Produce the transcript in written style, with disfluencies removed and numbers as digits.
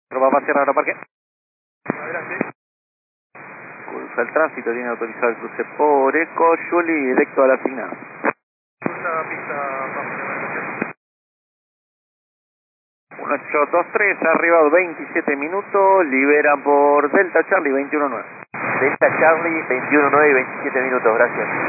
Va a cerrar parque. Adelante. Cursa el tránsito, tiene autorizado el cruce por Eco, Juli, directo a la asignada. Cursa pista bajo la 1823, arribado 27 minutos, libera por Delta Charlie 21-9. Delta Charlie 21-9 y 27 minutos, gracias.